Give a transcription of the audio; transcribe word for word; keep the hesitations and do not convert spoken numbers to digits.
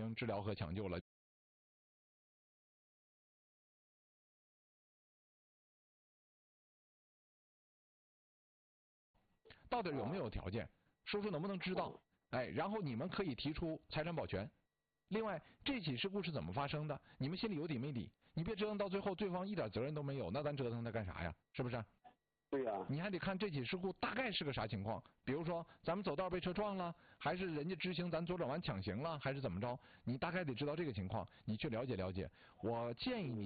行治疗和抢救了。到底有没有条件？叔叔能不能知道？哎，然后你们可以提出财产保全。另外，这起事故是怎么发生的？你们心里有底没底？你别折腾到最后，对方一点责任都没有，那咱折腾他干啥呀？是不是？ 对呀、啊。 你还得看这起事故大概是个啥情况。比如说，咱们走道被车撞了，还是人家执行咱左转弯抢行了，还是怎么着？你大概得知道这个情况，你去了解了解。我建议你。